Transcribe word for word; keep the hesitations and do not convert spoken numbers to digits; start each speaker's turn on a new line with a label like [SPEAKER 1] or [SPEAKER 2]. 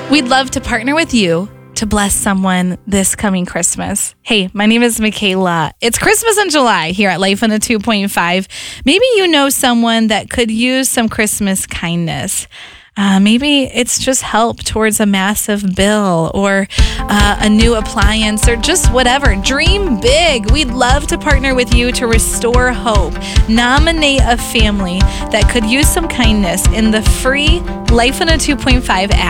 [SPEAKER 1] We'd love to partner with you to bless someone this coming Christmas. Hey, my name is Michaela. It's Christmas in July here at Life in a two point five. Maybe you know someone that could use some Christmas kindness. Uh, maybe it's just help towards a massive bill or uh, a new appliance or just whatever. Dream big. We'd love to partner with you to restore hope. Nominate a family that could use some kindness in the free Life in a two point five app.